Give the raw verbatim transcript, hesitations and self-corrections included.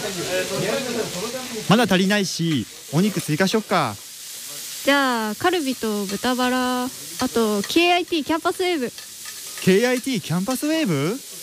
まだ足りないし、お肉追加しよっか。 じゃあカルビと豚バラ、あと ケーアイティー キャンパスウェーブ。 ケーアイティー キャンパスウェーブ